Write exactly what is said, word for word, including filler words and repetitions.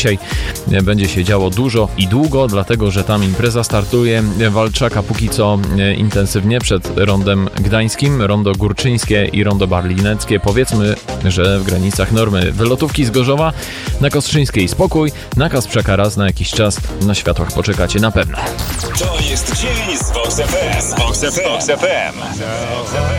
dzisiaj będzie się działo dużo i długo, dlatego że tam impreza startuje. Walczaka póki co intensywnie przed rondem gdańskim, rondo górczyńskie i rondo barlineckie. Powiedzmy, że w granicach normy. Wylotówki z Gorzowa, na Kostrzyńskiej spokój, nakaz przeka raz na jakiś czas, na światłach poczekacie na pewno. To jest dzień z Vox F M. Z Vox F M.